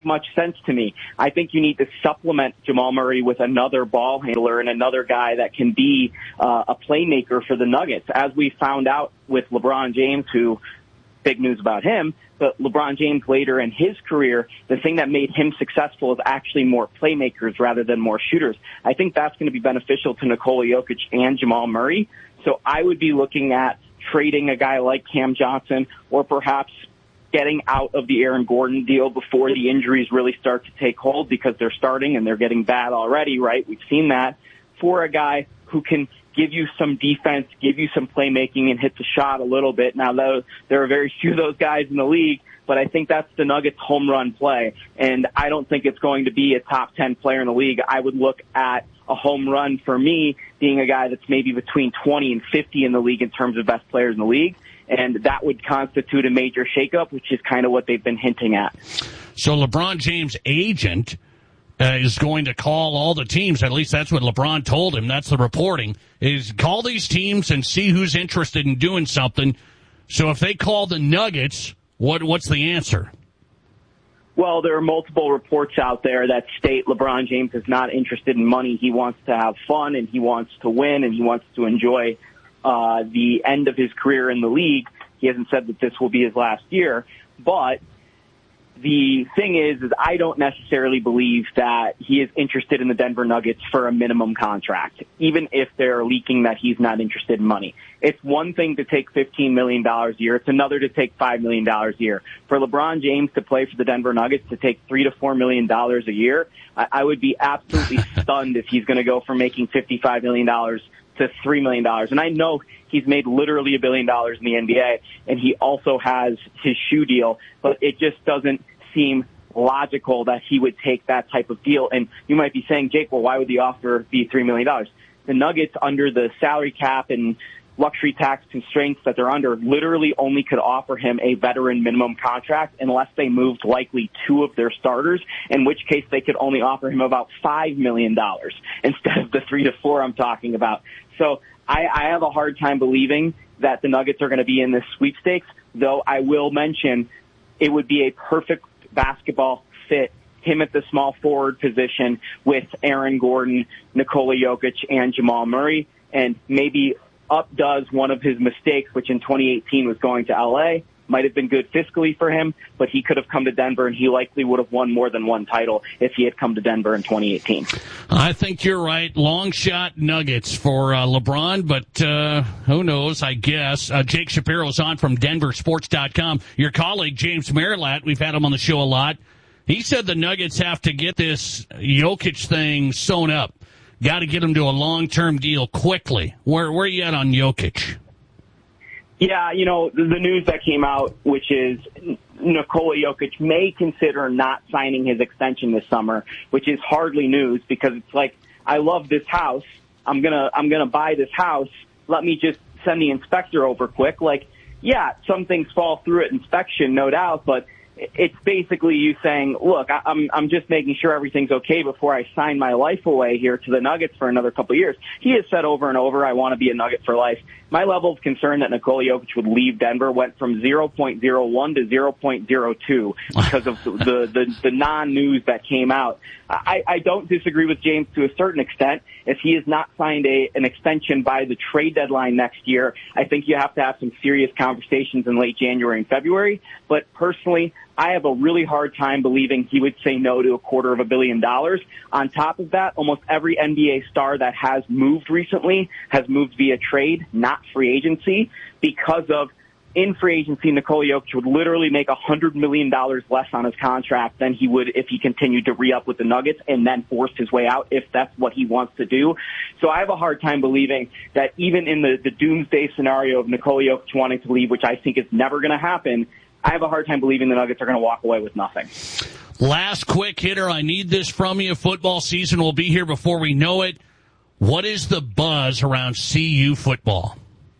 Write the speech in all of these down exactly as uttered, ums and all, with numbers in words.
much sense to me. I think you need to supplement Jamal Murray with another ball handler and another guy that can be uh, a playmaker for the Nuggets. As we found out with LeBron James, who, big news about him, but LeBron James later in his career, the thing that made him successful is actually more playmakers rather than more shooters. I think that's going to be beneficial to Nikola Jokic and Jamal Murray. So I would be looking at trading a guy like Cam Johnson, or perhaps getting out of the Aaron Gordon deal before the injuries really start to take hold, because they're starting and they're getting bad already, right? We've seen that, for a guy who can give you some defense, give you some playmaking, and hit the shot a little bit. Now, though, there are very few of those guys in the league, but I think that's the Nuggets' home run play. And I don't think it's going to be a top ten player in the league. I would look at a home run for me being a guy that's maybe between twenty and fifty in the league in terms of best players in the league. And that would constitute a major shakeup, which is kind of what they've been hinting at. So LeBron James' agent uh, is going to call all the teams, at least that's what LeBron told him, that's the reporting, is call these teams and see who's interested in doing something. So if they call the Nuggets, what what's the answer? Well, there are multiple reports out there that state LeBron James is not interested in money. He wants to have fun, and he wants to win, and he wants to enjoy Uh, the end of his career in the league. He hasn't said that this will be his last year, but the thing is, is I don't necessarily believe that he is interested in the Denver Nuggets for a minimum contract, even if they're leaking that he's not interested in money. It's one thing to take fifteen million dollars a year. It's another to take five million dollars a year. For LeBron James to play for the Denver Nuggets to take three to four million dollars a year, I, I would be absolutely stunned if he's going to go from making fifty-five million dollars to three million dollars. And I know he's made literally a billion dollars in the N B A, and he also has his shoe deal, but it just doesn't seem logical that he would take that type of deal. And you might be saying, Jake, well, why would the offer be three million dollars? The Nuggets, under the salary cap and luxury tax constraints that they're under, literally only could offer him a veteran minimum contract unless they moved likely two of their starters, in which case they could only offer him about five million dollars instead of the three to four I'm talking about. So I, I have a hard time believing that the Nuggets are going to be in this sweepstakes, though I will mention it would be a perfect basketball fit, him at the small forward position with Aaron Gordon, Nikola Jokic, and Jamal Murray, and maybe updoes one of his mistakes, which in twenty eighteen was going to L A. Might have been good fiscally for him, but he could have come to Denver, and he likely would have won more than one title if he had come to Denver in twenty eighteen. I think you're right. Long shot Nuggets for uh, LeBron, but uh, who knows, I guess. Uh, Jake Shapiro's on from Denver Sports dot com. Your colleague, James Merilatt, we've had him on the show a lot. He said the Nuggets have to get this Jokic thing sewn up. Got to get him to a long-term deal quickly. Where, where are you at on Jokic? Yeah, you know, the, the news that came out, which is Nikola Jokic may consider not signing his extension this summer, which is hardly news, because it's like, I love this house. I'm gonna, I'm gonna buy this house. Let me just send the inspector over quick. Like, yeah, some things fall through at inspection, no doubt, but it's basically you saying, look, I, I'm I'm just making sure everything's okay before I sign my life away here to the Nuggets for another couple of years. He has said over and over, I want to be a Nugget for life. My level of concern that Nikola Jokic would leave Denver went from zero point zero one to zero point zero two because of the, the, the non-news that came out. I, I don't disagree with James to a certain extent. If he has not signed a, an extension by the trade deadline next year, I think you have to have some serious conversations in late January and February. But personally, I have a really hard time believing he would say no to a quarter of a billion dollars. On top of that, almost every N B A star that has moved recently has moved via trade, not free agency, because of in free agency, Nikola Jokic would literally make one hundred million dollars less on his contract than he would if he continued to re-up with the Nuggets and then forced his way out if that's what he wants to do. So I have a hard time believing that even in the, the doomsday scenario of Nikola Jokic wanting to leave, which I think is never going to happen, I have a hard time believing the Nuggets are going to walk away with nothing. Last quick hitter, I need this from you. Football season will be here before we know it. What is the buzz around C U football?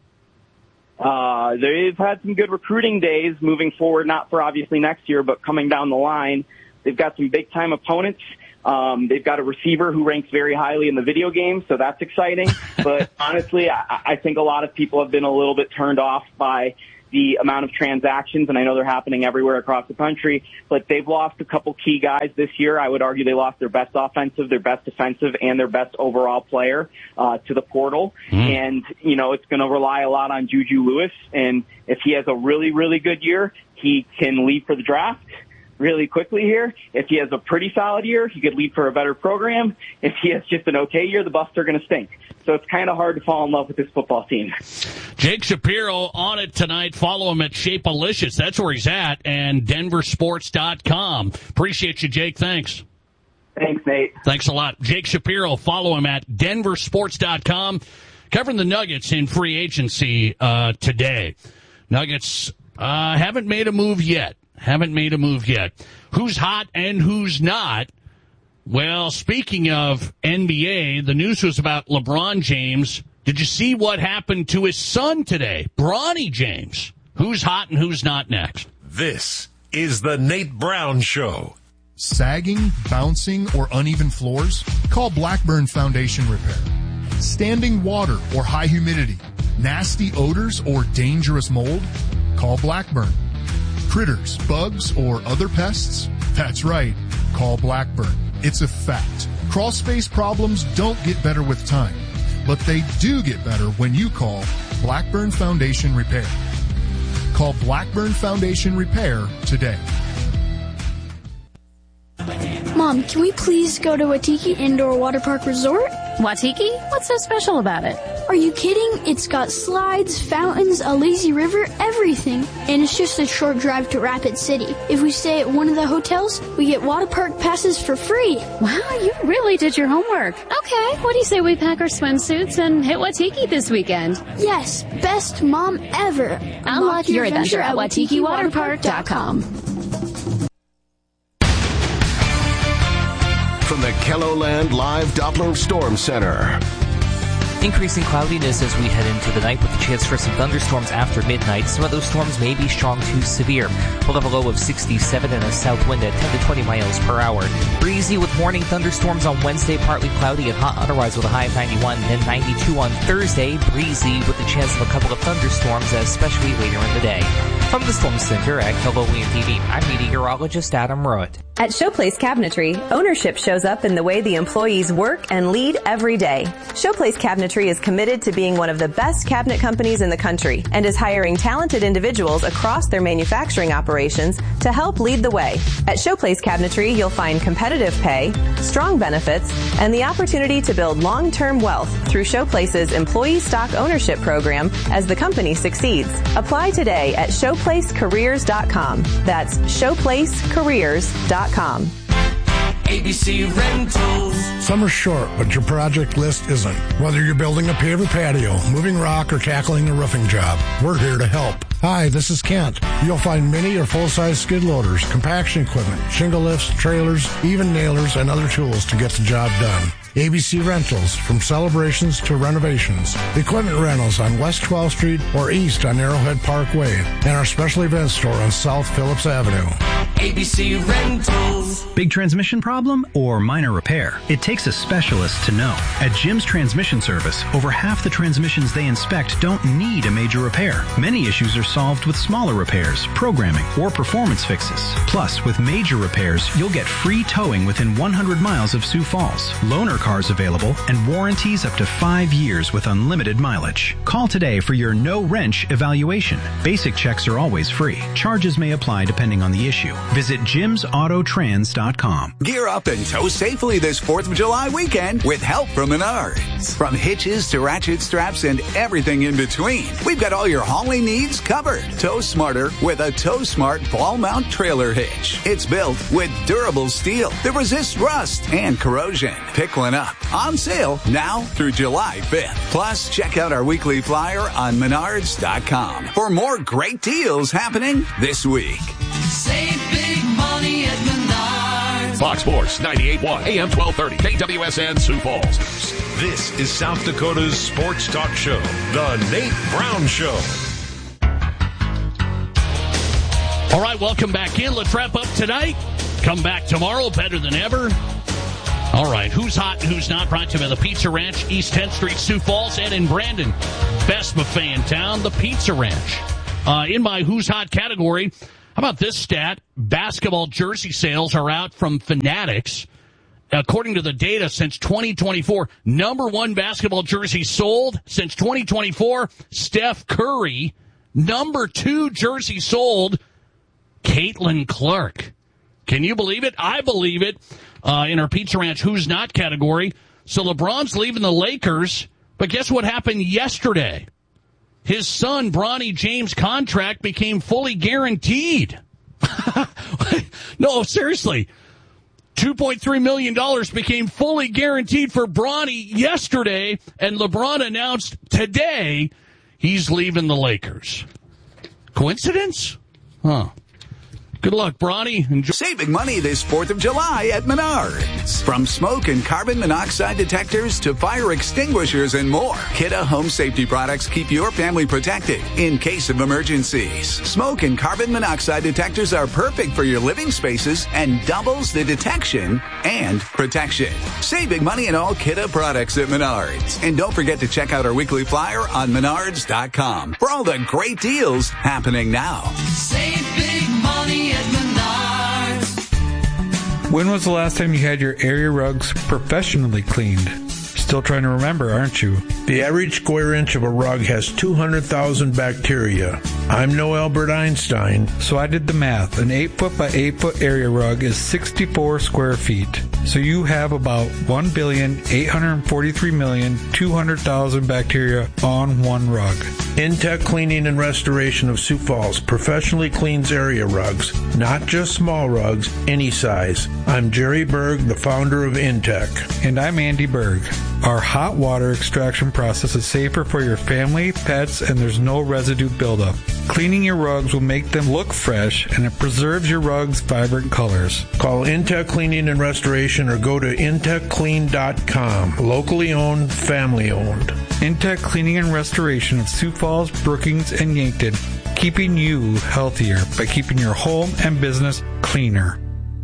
Uh, they've had some good recruiting days moving forward, not for obviously next year, but coming down the line. They've got some big-time opponents. Um, they've got a receiver who ranks very highly in the video game, so that's exciting. But honestly, I, I think a lot of people have been a little bit turned off by the amount of transactions, and I know they're happening everywhere across the country, but they've lost a couple key guys this year. I would argue they lost their best offensive, their best defensive, and their best overall player uh, to the portal. Mm. And, you know, it's going to rely a lot on Juju Lewis. And if he has a really, really good year, he can leave for the draft really quickly here. If he has a pretty solid year, he could lead for a better program. If he has just an okay year, the Buffs are going to stink. So it's kind of hard to fall in love with this football team. Jake Shapiro on it tonight. Follow him at Shapealicious. That's where he's at, and denver sports dot com. Appreciate you, Jake. Thanks. Thanks, Nate. Thanks a lot. Jake Shapiro. Follow him at denver sports dot com. Covering the Nuggets in free agency uh, today. Nuggets uh, haven't made a move yet. Haven't made a move yet. Who's hot and who's not? Well, speaking of N B A, the news was about LeBron James. Did you see what happened to his son today? Bronny James. Who's hot and who's not next? This is the Nate Brown Show. Sagging, bouncing, or uneven floors? Call Blackburn Foundation Repair. Standing water or high humidity? Nasty odors or dangerous mold? Call Blackburn. Critters, bugs, or other pests? That's right. Call Blackburn. It's a fact. Crawl space problems don't get better with time, but they do get better when you call Blackburn Foundation Repair. Call Blackburn Foundation Repair today. Mom, can we please go to Waitiki Indoor Water Park Resort? Waitiki? What's so special about it? Are you kidding? It's got slides, fountains, a lazy river, everything. And it's just a short drive to Rapid City. If we stay at one of the hotels, we get water park passes for free. Wow, you really did your homework. Okay, what do you say we pack our swimsuits and hit Waitiki this weekend? Yes, best mom ever. Unlock your adventure at waitiki water park dot com. From the KELOLAND Live Doppler Storm Center. Increasing cloudiness as we head into the night with a chance for some thunderstorms after midnight. Some of those storms may be strong to severe. We'll have a low of sixty-seven and a south wind at ten to twenty miles per hour. Breezy with morning thunderstorms on Wednesday, partly cloudy and hot otherwise with a high of ninety-one, then ninety-two on Thursday. Breezy with a chance of a couple of thunderstorms, especially later in the day. From the Storm Center at KELOLAND T V, I'm meteorologist Adam Root. At Showplace Cabinetry, ownership shows up in the way the employees work and lead every day. Showplace Cabinetry is committed to being one of the best cabinet companies in the country and is hiring talented individuals across their manufacturing operations to help lead the way. At Showplace Cabinetry, you'll find competitive pay, strong benefits, and the opportunity to build long-term wealth through Showplace's employee stock ownership program as the company succeeds. Apply today at showplace careers dot com. That's showplace careers dot com. A B C Rentals. Summer's short, but your project list isn't. Whether you're building a paver patio, moving rock, or tackling a roofing job, we're here to help. Hi, this is Kent. You'll find mini or full-size skid loaders, compaction equipment, shingle lifts, trailers, even nailers, and other tools to get the job done. A B C Rentals, from celebrations to renovations. Equipment rentals on West twelfth Street or east on Arrowhead Parkway, and our special events store on South Phillips Avenue. A B C Rentals. Big transmission problem or minor repair? It takes a specialist to know. At Jim's Transmission Service, over half the transmissions they inspect don't need a major repair. Many issues are solved with smaller repairs, programming, or performance fixes. Plus, with major repairs, you'll get free towing within one hundred miles of Sioux Falls. Loaner cars available and warranties up to five years with unlimited mileage. Call today for your no-wrench evaluation. Basic checks are always free. Charges may apply depending on the issue. Visit jims auto trans dot com. Gear up and tow safely this fourth of July weekend with help from Menards. From hitches to ratchet straps and everything in between, we've got all your hauling needs covered. Tow smarter with a Tow Smart ball mount trailer hitch. It's built with durable steel that resists rust and corrosion. Pick one up. On sale now through July fifth. Plus, check out our weekly flyer on menards dot com for more great deals happening this week. Save big money at Menards. Fox Sports ninety-eight point one, A M twelve thirty, K W S N Sioux Falls. This is South Dakota's sports talk show, The Nate Brown Show. All right, welcome back in. Let's wrap up tonight. Come back tomorrow, better than ever. All right, who's hot and who's not? Brought to you by the Pizza Ranch, East tenth Street, Sioux Falls, and in Brandon. Best buffet in town, the Pizza Ranch. Uh, in my Who's Hot category, how about this stat? Basketball jersey sales are out from Fanatics. According to the data, since twenty twenty-four, number one basketball jersey sold since twenty twenty-four, Steph Curry. Number two jersey sold, Caitlin Clark. Can you believe it? I believe it. Uh, in our Pizza Ranch Who's Not category. So LeBron's leaving the Lakers, but guess what happened yesterday? His son, Bronny James' contract became fully guaranteed. No, seriously. two point three million dollars became fully guaranteed for Bronny yesterday, and LeBron announced today he's leaving the Lakers. Coincidence? Huh. Good luck, Bronny. Enjoy- Saving money this fourth of July at Menards. From smoke and carbon monoxide detectors to fire extinguishers and more, Kidde Home Safety products keep your family protected in case of emergencies. Smoke and carbon monoxide detectors are perfect for your living spaces and doubles the detection and protection. Saving money in all Kidde products at Menards. And don't forget to check out our weekly flyer on menards dot com for all the great deals happening now. Save big money at Menards. When was the last time you had your area rugs professionally cleaned? Still trying to remember, aren't you? The average square inch of a rug has two hundred thousand bacteria. I'm no Albert Einstein. So I did the math. An eight foot by eight foot area rug is sixty-four square feet. So you have about one billion eight hundred forty-three million two hundred thousand bacteria on one rug. Intech Cleaning and Restoration of Sioux Falls professionally cleans area rugs, not just small rugs, any size. I'm Jerry Berg, the founder of Intech. And I'm Andy Berg. Our hot water extraction process is safer for your family, pets, and there's no residue buildup. Cleaning your rugs will make them look fresh, and it preserves your rugs' vibrant colors. Call Intech Cleaning and Restoration or go to intech clean dot com. Locally owned, family owned. Intech Cleaning and Restoration of Sioux Falls, Brookings, and Yankton, keeping you healthier by keeping your home and business cleaner.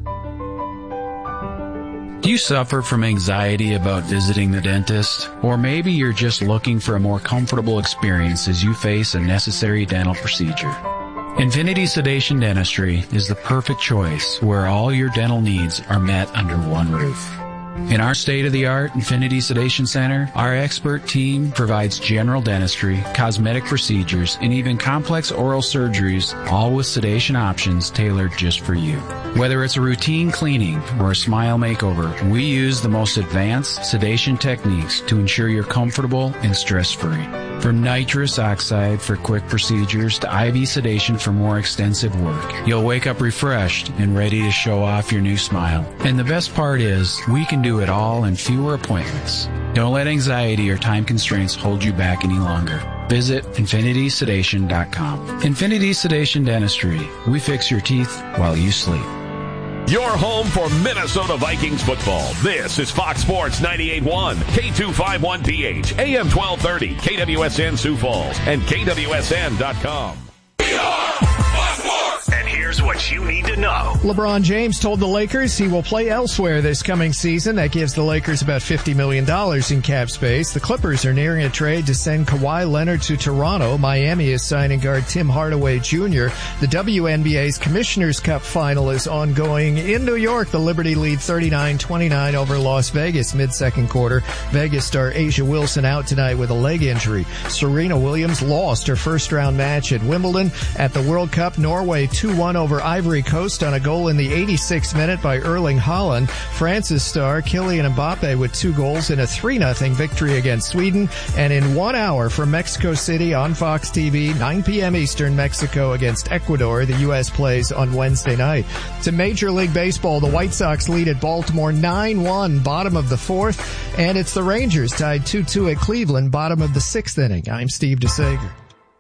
Do you suffer from anxiety about visiting the dentist? Or maybe you're just looking for a more comfortable experience as you face a necessary dental procedure. Infinity Sedation Dentistry is the perfect choice where all your dental needs are met under one roof. In our state-of-the-art Infinity Sedation Center, our expert team provides general dentistry, cosmetic procedures, and even complex oral surgeries, all with sedation options tailored just for you. Whether it's a routine cleaning or a smile makeover, we use the most advanced sedation techniques to ensure you're comfortable and stress-free. From nitrous oxide for quick procedures to I V sedation for more extensive work, you'll wake up refreshed and ready to show off your new smile. And the best part is, we can do it all in fewer appointments. Don't let anxiety or time constraints hold you back any longer. Visit infinity sedation dot com. Infinity Sedation Dentistry. We fix your teeth while you sleep. Your home for Minnesota Vikings football. This is Fox Sports ninety-eight point one, K two fifty-one P H, A M twelve thirty, K W S N Sioux Falls, and K W S N dot com. We are Fox Sports! And here's what you need to know. LeBron James told the Lakers he will play elsewhere this coming season. That gives the Lakers about fifty million dollars in cap space. The Clippers are nearing a trade to send Kawhi Leonard to Toronto. Miami is signing guard Tim Hardaway Junior The W N B A's Commissioner's Cup final is ongoing in New York. The Liberty lead thirty-nine twenty-nine over Las Vegas mid-second quarter. Vegas star Asia Wilson out tonight with a leg injury. Serena Williams lost her first-round match at Wimbledon. At the World Cup, Norway two one over Ivory Coast on a goal in the eighty-sixth minute by Erling Haaland. France's star Kylian Mbappe with two goals in a three nothing victory against Sweden. And in one hour from Mexico City on Fox T V, nine p.m. Eastern, Mexico against Ecuador. The U S plays on Wednesday night. To Major League Baseball, the White Sox lead at Baltimore nine one, bottom of the fourth. And it's the Rangers tied two two at Cleveland, bottom of the sixth inning. I'm Steve DeSager.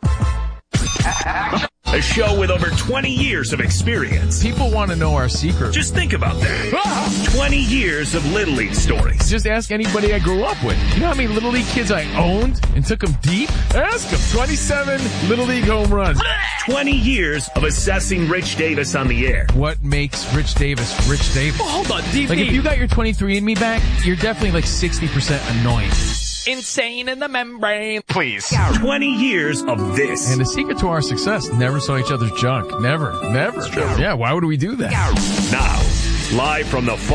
A show with over twenty years of experience. People want to know our secret. Just think about that. twenty years of Little League stories. Just ask anybody I grew up with. You know how many Little League kids I owned and took them deep? Ask them. twenty-seven Little League home runs. twenty years of assessing Rich Davis on the air. What makes Rich Davis Rich Davis? Oh, hold on, D V. Like if you got your twenty-three and me back, you're definitely like sixty percent annoying. insane in the membrane. Please. twenty years of this. And the secret to our success, never saw each other's junk. Never. Never. Yeah, why would we do that? Now, live from the